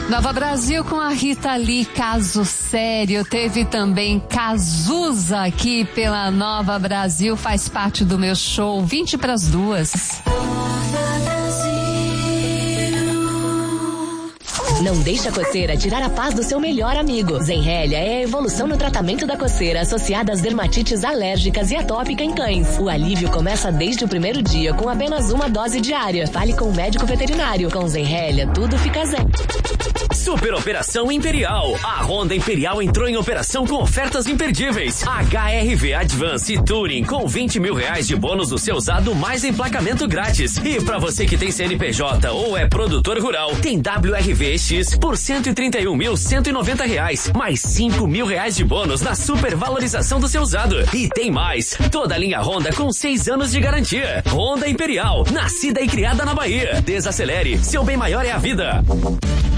Nova Brasil com a Rita Lee, caso sério. Teve também Cazuza aqui pela Nova Brasil, faz parte do meu show 20 para as 2. Não deixe a coceira tirar a paz do seu melhor amigo. Zenrelia é a evolução no tratamento da coceira associada às dermatites alérgicas e atópica em cães. O alívio começa desde o primeiro dia com apenas uma dose diária. Fale com o médico veterinário. Com Zenrelia, tudo fica zen. Super Operação Imperial. A Honda Imperial entrou em operação com ofertas imperdíveis. HRV Advance Touring com R$20 mil de bônus no seu usado mais emplacamento grátis. E pra você que tem CNPJ ou é produtor rural, tem WRV X por R$131.190, mais R$5 mil de bônus na supervalorização do seu usado. E tem mais, toda a linha Honda com 6 anos de garantia. Honda Imperial, nascida e criada na Bahia. Desacelere, seu bem maior é a vida.